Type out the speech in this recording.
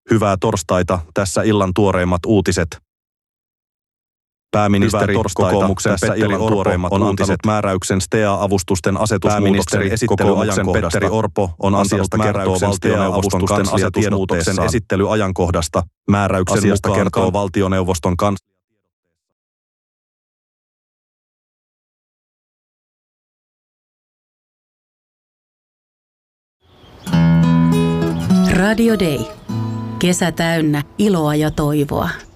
Hyvää torstaita, tässä illan tuoreimmat uutiset. Pääministeri kokoomuksen Petteri Orpo on antanut määräyksen STEA-avustusten asetusmuutoksen esittelyajankohdasta. Petteri Orpo on asiasta kertoo valtioneuvoston kansliatiedotuksen esittelyajankohdasta. Määräyksen asiasta kertoo valtioneuvoston kanslia. Radio Day. Kesä täynnä iloa ja toivoa.